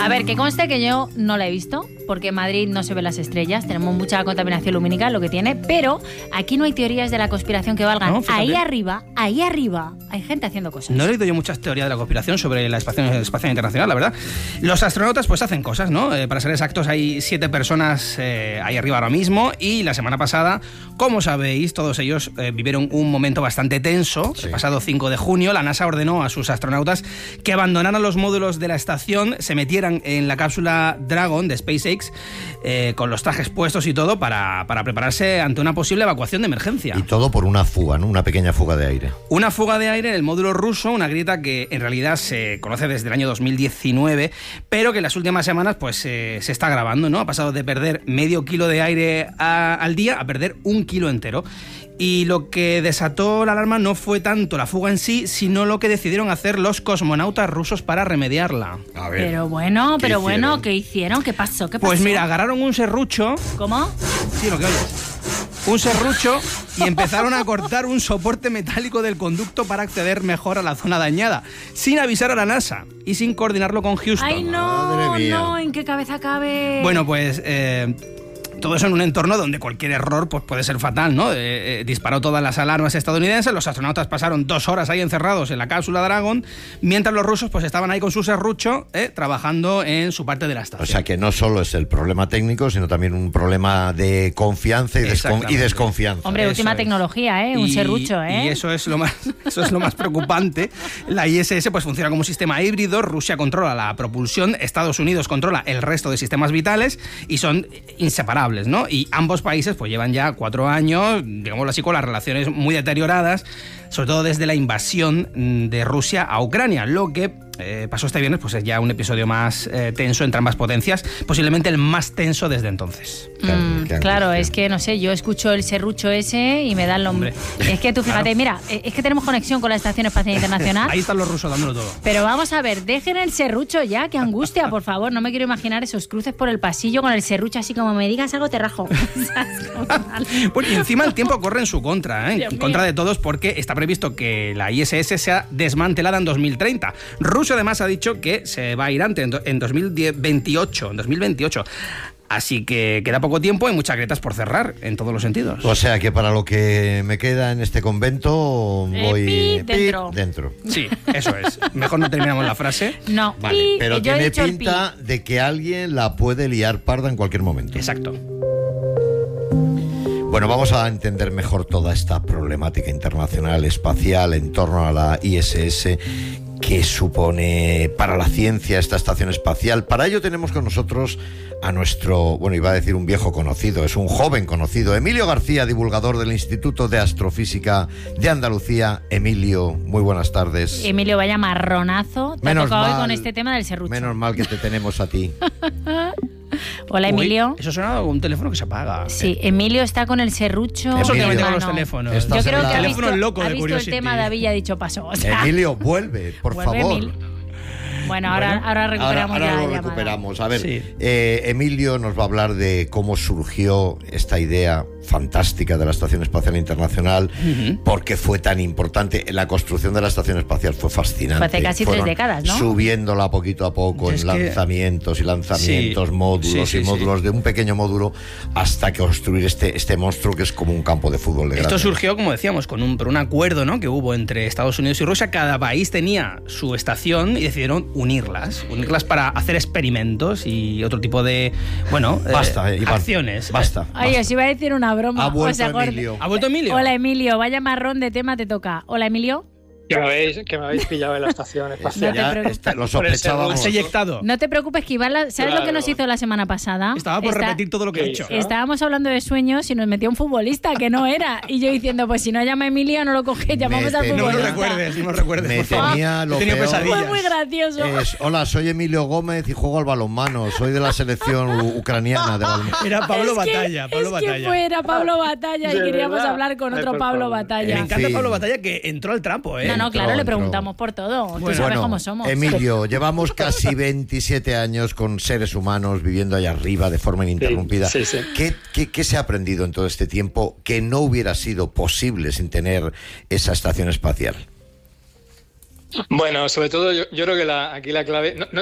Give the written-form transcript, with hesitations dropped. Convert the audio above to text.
A ver, que conste que yo no la he visto, porque en Madrid no se ven las estrellas, tenemos mucha contaminación lumínica, lo que tiene, pero aquí no hay teorías de la conspiración que valgan. No, ahí arriba, hay gente haciendo cosas. No he leído yo muchas teorías de la conspiración sobre la Espacial Internacional, la verdad. Los astronautas pues hacen cosas, ¿no? Para ser exactos, hay 7 personas ahí arriba ahora mismo, y la semana pasada, como sabéis, todos ellos vivieron un momento bastante tenso. Sí. El pasado 5 de junio, la NASA ordenó a sus astronautas que abandonaran los módulos de la estación, se metieran en la cápsula Dragon de SpaceX con los trajes puestos y todo para prepararse ante una posible evacuación de emergencia. Y todo por una fuga, ¿no? Una pequeña fuga de aire. Una fuga de aire en el módulo ruso, una grieta que en realidad se conoce desde el año 2019, pero que en las últimas semanas pues se está agravando, ¿no? Ha pasado de perder medio kilo de aire al día a perder 1 kilo entero. Y lo que desató la alarma no fue tanto la fuga en sí, sino lo que decidieron hacer los cosmonautas rusos para remediarla. A ver, pero bueno, ¿qué hicieron? ¿Qué pasó? Pues mira, agarraron un serrucho. ¿Cómo? Sí, lo que oyes. Un serrucho y empezaron a cortar un soporte metálico del conducto para acceder mejor a la zona dañada, sin avisar a la NASA y sin coordinarlo con Houston. ¡Ay, no! ¿En qué cabeza cabe? Bueno, pues todo eso en un entorno donde cualquier error pues, puede ser fatal, ¿no? Disparó todas las alarmas estadounidenses, los astronautas pasaron 2 horas ahí encerrados en la cápsula Dragon, mientras los rusos pues estaban ahí con su serrucho trabajando en su parte de la estación. O sea que no solo es el problema técnico, sino también un problema de confianza y desconfianza. Hombre, última tecnología, un serrucho, Y eso es lo más preocupante. La ISS pues funciona como un sistema híbrido, Rusia controla la propulsión, Estados Unidos controla el resto de sistemas vitales y son inseparables, ¿no? Y ambos países pues llevan ya 4 años, digámoslo así, con las relaciones muy deterioradas, sobre todo desde la invasión de Rusia a Ucrania, lo que pasó este viernes pues es ya un episodio más tenso entre ambas potencias, posiblemente el más tenso desde entonces. Claro, es que no sé, yo escucho el serrucho ese y me da el nombre. Es que tú fíjate, claro. Mira, es que tenemos conexión con la Estación Espacial Internacional. Ahí están los rusos dándolo todo. Pero vamos a ver, dejen el serrucho ya, qué angustia, por favor. No me quiero imaginar esos cruces por el pasillo con el serrucho así como me digas algo te rajo. Bueno, y encima el tiempo corre en su contra, en contra de todos, porque está previsto que la ISS sea desmantelada en 2030. Rusia además ha dicho que se va a ir antes, en 2028. Así que queda poco tiempo y muchas grietas por cerrar en todos los sentidos. O sea que para lo que me queda en este convento voy dentro. Sí, eso es. Mejor no terminamos la frase. No. Vale, pero tiene pinta de que alguien la puede liar parda en cualquier momento. Exacto. Bueno, vamos a entender mejor toda esta problemática internacional espacial en torno a la ISS. ¿Qué supone para la ciencia esta estación espacial? Para ello tenemos con nosotros a nuestro, bueno, iba a decir un viejo conocido, es un joven conocido, Emilio García, divulgador del Instituto de Astrofísica de Andalucía. Emilio, muy buenas tardes. Emilio, vaya marronazo te ha tocado hoy con este tema del serrucho. Menos mal que te tenemos a ti. Hola, Emilio. Eso suena como un teléfono que se apaga. Sí, Emilio está con el serrucho. Eso que metemos los teléfonos. Yo creo que ha visto el tema, David, y ha dicho paso. O sea, Emilio, vuelve, por favor. Bueno, ahora recuperamos ahora la lo llamada. recuperamos. A ver, sí. Emilio nos va a hablar de cómo surgió esta idea fantástica de la Estación Espacial Internacional, por qué fue tan importante. La construcción de la Estación Espacial fue fascinante. Fue hace casi 3 décadas, ¿no? Subiéndola poquito a poco en lanzamientos, módulos y módulos de un pequeño módulo hasta que construir este monstruo que es como un campo de fútbol de grande. Esto surgió, como decíamos, por un acuerdo, ¿no?, que hubo entre Estados Unidos y Rusia. Cada país tenía su estación y decidieron unirlas para hacer experimentos y otro tipo de, acciones. Basta. Ay, os iba a decir una broma. Ha vuelto Emilio. ¿Ha vuelto Emilio? Hola, Emilio. Vaya marrón de tema te toca. Hola, Emilio. Que me habéis pillado en la estación espacial. No te preocupes. Lo sospechábamos. Has eyectado. No te preocupes, que Iván, ¿sabes lo que nos hizo la semana pasada? Estaba por repetir todo lo que he dicho. Estábamos hablando de sueños y nos metió un futbolista que no era. Y yo diciendo, pues si no llama a Emilio, no lo coge, llamamos al futbolista. No lo recuerdes. Me temía lo peor. Fue muy gracioso. Hola, soy Emilio Gómez y juego al balonmano. Soy de la selección ucraniana de balonmano. Era Pablo Batalla. Era Pablo Batalla y queríamos hablar con otro Pablo Batalla. Me encanta Pablo Batalla, que entró al trapo, ¿eh? No, claro, le preguntamos por todo. Tú sabes cómo somos. Emilio, llevamos casi 27 años con seres humanos viviendo allá arriba de forma ininterrumpida. Sí. ¿Qué se ha aprendido en todo este tiempo que no hubiera sido posible sin tener esa estación espacial? Bueno, sobre todo yo creo que aquí la clave, no